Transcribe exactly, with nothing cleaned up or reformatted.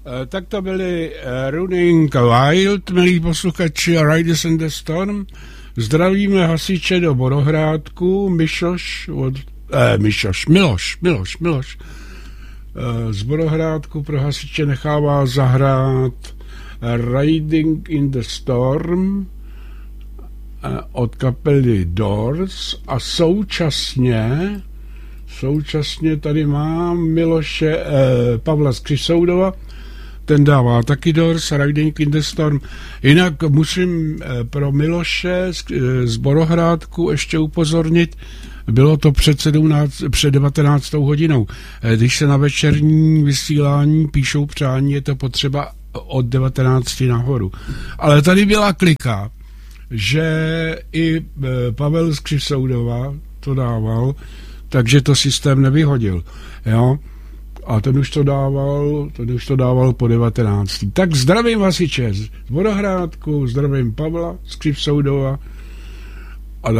Tak to byli Running Wild, milí posluchači, a Riders in the Storm. Zdravíme hasiče do Borohrádku, Mišoš, od, eh, Mišoš, Miloš, Miloš, Miloš. Z Borohrádku pro hasiče nechává zahrát Riding in the Storm od kapely Doors a současně současně tady mám Miloše eh, Pavla z Křisoudova, ten dává taky Doors, Riding in the Storm. Jinak musím eh, pro Miloše z, eh, z Borohrádku ještě upozornit, bylo to před, sedmnáct, před devatenáctou hodinou. Eh, když se na večerní vysílání píšou přání, je to potřeba od devatenácti nahoru. Ale tady byla klika, že i eh, Pavel z Křisoudova to dával, takže to systém nevyhodil, jo. A ten už to dával, ten už to dával po devatenácté. Tak zdravím hasiče z Borohrádku, zdravím Pavla z Křisoudova